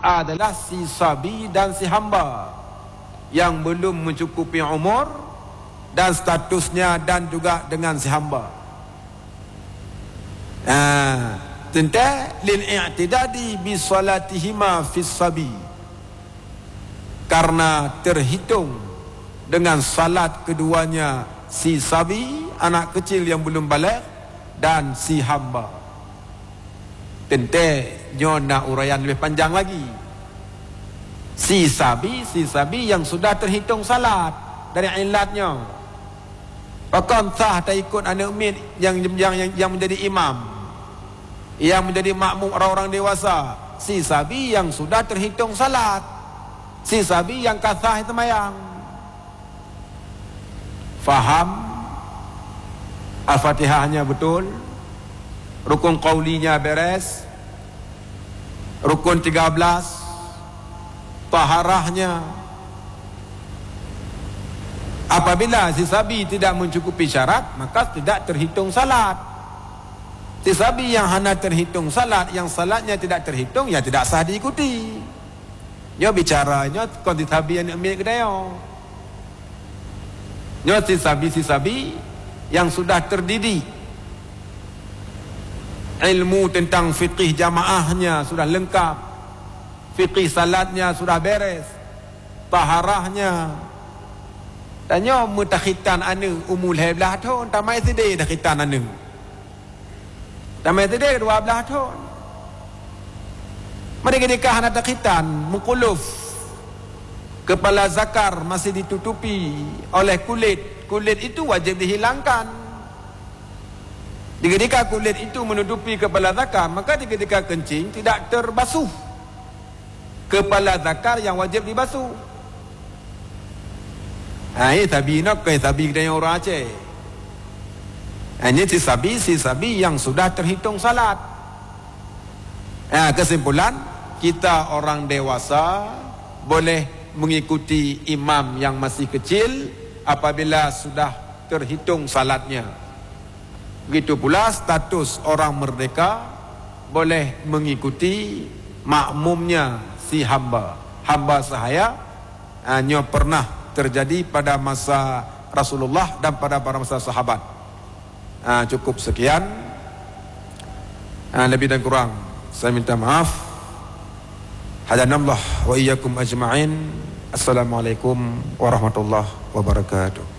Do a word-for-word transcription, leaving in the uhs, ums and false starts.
adalah si sabi dan si hamba yang belum mencukupi umur dan statusnya, dan juga dengan si hamba. Ah, tentang lil i'tidadi bi salatihima fis sabi, karena terhitung dengan salat keduanya si sabi, anak kecil yang belum baligh, dan si hamba. Tentang nyo nak uraian lebih panjang lagi. Si sabi, si sabi yang sudah terhitung salat dari ilatnya. Bahkan sah tak ikut anak umid yang, yang yang yang menjadi imam, yang menjadi makmum orang-orang dewasa. Si sabi yang sudah terhitung salat, si sabi yang kasah semayang. Faham? Al-Fatihahnya betul, rukun qaulinya beres, rukun tiga belas, taharahnya. Apabila si sabi tidak mencukupi syarat, maka tidak terhitung salat. Si sabi yang hanya terhitung salat, yang salatnya tidak terhitung, ya tidak sah diikuti. Dia bicaranya kon si sabi yang ambil kedaya. Dia si sabi si sabi yang sudah terdidik, ilmu tentang fiqih jamaahnya sudah lengkap, fiqih salatnya sudah beres, taharahnya. Tanya mutakhitan anu umul belah tahun, tamai sedih dah khitan anu. Tamai sedih dua belah tahun. Mereka nikah nak khitan mukuluf, kepala zakar masih ditutupi oleh kulit. Kulit itu wajib dihilangkan. Ketika kulit itu menutupi kepala zakar, maka ketika kencing tidak terbasuh kepala zakar yang wajib dibasuh. Ha, ini sabi nak ke sabi kedai orang Aceh. Ini si sabi, si sabi yang sudah terhitung salat. Ha, kesimpulan, kita orang dewasa boleh mengikuti imam yang masih kecil apabila sudah terhitung salatnya. Begitu pula status orang merdeka boleh mengikuti makmumnya si hamba. Hamba sahaya hanya pernah terjadi pada masa Rasulullah dan pada para masa sahabat. Ha, cukup sekian. Ha, lebih dan kurang saya minta maaf. Hadanallah wa iyyakum ajma'in. Assalamualaikum warahmatullahi wabarakatuh.